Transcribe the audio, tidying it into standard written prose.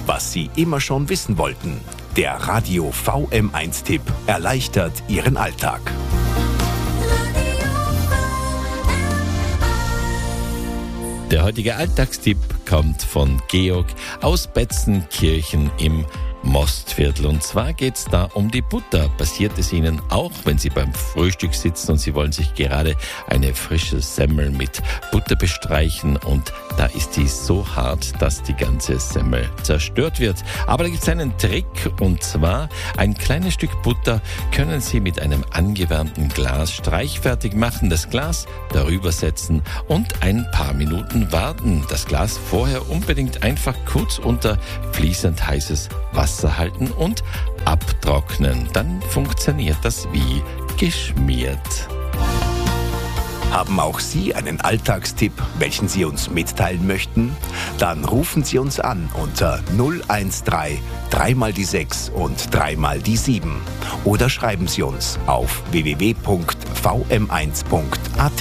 was Sie immer schon wissen wollten. Der Radio VM1-Tipp erleichtert Ihren Alltag. Der heutige Alltagstipp kommt von Georg aus Betzenkirchen im Mostviertel. Und zwar geht es da um die Butter. Passiert es Ihnen auch, wenn Sie beim Frühstück sitzen und Sie wollen sich gerade eine frische Semmel mit Butter bestreichen und da ist die so hart, dass die ganze Semmel zerstört wird. Aber da gibt es einen Trick und zwar ein kleines Stück Butter können Sie mit einem angewärmten Glas streichfertig machen, das Glas darüber setzen und ein paar Minuten warten. Das Glas vorher unbedingt einfach kurz unter fließend heißes Wasser halten und abtrocknen. Dann funktioniert das wie geschmiert. Haben auch Sie einen Alltagstipp, welchen Sie uns mitteilen möchten? Dann rufen Sie uns an unter 013 3 mal die 6 und 3 mal die 7 oder schreiben Sie uns auf www.vm1.at.